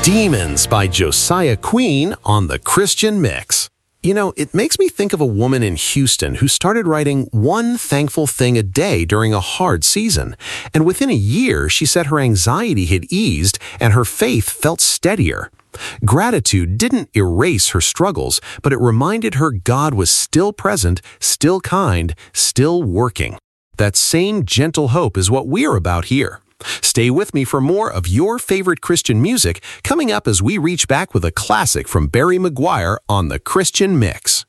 Demons by Josiah Queen on the Christian Mix. You know, it makes me think of a woman in Houston who started writing one thankful thing a day during a hard season. And within a year, she said her anxiety had eased and her faith felt steadier. Gratitude didn't erase her struggles, but it reminded her God was still present, still kind, still working. That same gentle hope is what we're about here. Stay with me for more of your favorite Christian music coming up as we reach back with a classic from Barry McGuire on the Christian Mix.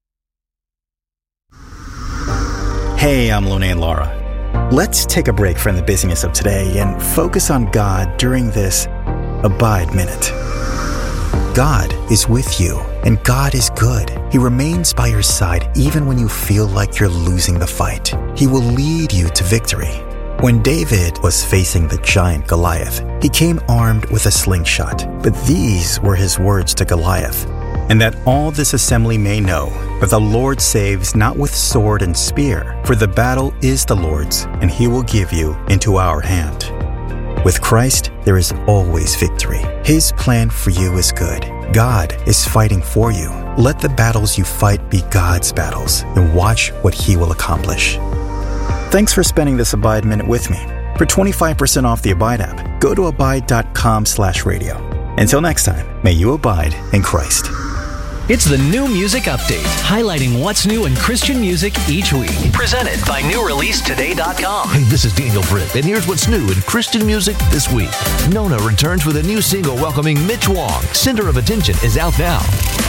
Hey, I'm Lone and Laura. Let's take a break from the busyness of today and focus on God during this Abide Minute. God is with you, and God is good. He remains by your side even when you feel like you're losing the fight. He will lead you to victory. When David was facing the giant Goliath, he came armed with a slingshot. But these were his words to Goliath: "And that all this assembly may know that the Lord saves not with sword and spear, for the battle is the Lord's, and he will give you into our hand." With Christ, there is always victory. His plan for you is good. God is fighting for you. Let the battles you fight be God's battles, and watch what he will accomplish. Thanks for spending this Abide Minute with me. For 25% off the Abide app, go to abide.com/radio. Until next time, may you abide in Christ. It's the New Music Update, highlighting what's new in Christian music each week. Presented by NewReleaseToday.com. Hey, this is Daniel Britt, and here's what's new in Christian music this week. Nona returns with a new single welcoming Mitch Wong. Center of Attention is out now.